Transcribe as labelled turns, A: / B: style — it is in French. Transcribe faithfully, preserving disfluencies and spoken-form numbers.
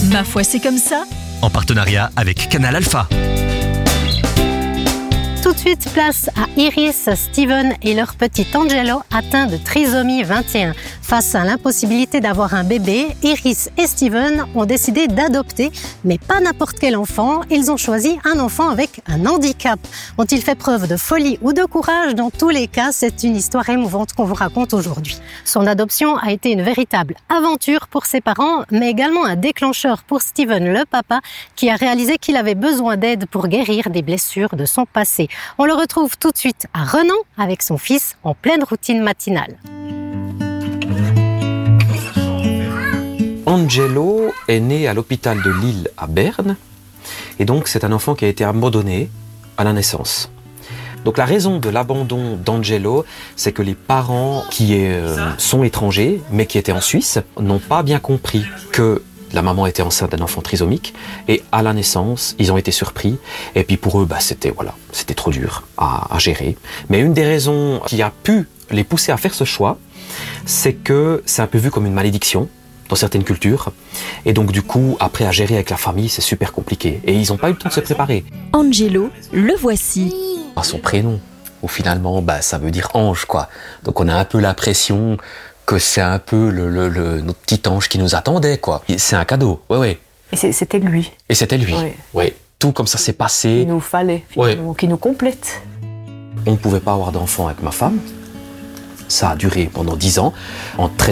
A: Ma foi, c'est comme ça.
B: En partenariat avec Canal Alpha.
C: Tout de suite, place à Iris, Steven et leur petit Angelo atteint de trisomie vingt et un. Face à l'impossibilité d'avoir un bébé, Iris et Steven ont décidé d'adopter, mais pas n'importe quel enfant. Ils ont choisi un enfant avec un handicap. Ont-ils fait preuve de folie ou de courage? Dans tous les cas, c'est une histoire émouvante qu'on vous raconte aujourd'hui. Son adoption a été une véritable aventure pour ses parents, mais également un déclencheur pour Steven, le papa, qui a réalisé qu'il avait besoin d'aide pour guérir des blessures de son passé. On le retrouve tout de suite à Renan avec son fils en pleine routine matinale.
D: Angelo est né à l'hôpital de Lille à Berne et donc c'est un enfant qui a été abandonné à la naissance. Donc la raison de l'abandon d'Angelo, c'est que les parents qui euh, sont étrangers mais qui étaient en Suisse n'ont pas bien compris que la maman était enceinte d'un enfant trisomique et à la naissance, ils ont été surpris. Et puis pour eux, bah, c'était, voilà, c'était trop dur à, à gérer. Mais une des raisons qui a pu les pousser à faire ce choix, c'est que c'est un peu vu comme une malédiction dans certaines cultures. Et donc du coup, après à gérer avec la famille, c'est super compliqué. Et ils n'ont pas eu le temps de se préparer.
A: Angelo, le voici.
D: À son prénom, où finalement, bah, ça veut dire ange, quoi. Donc on a un peu l'impression que c'est un peu le, le, le, notre petit ange qui nous attendait, quoi. C'est un cadeau, ouais, ouais.
E: Et c'est, c'était lui.
D: Et c'était lui, ouais. ouais. Tout comme ça s'est passé.
E: Il nous fallait, finalement, ouais. Qui nous complète.
D: On ne pouvait pas avoir d'enfant avec ma femme. Ça a duré pendant dix ans. En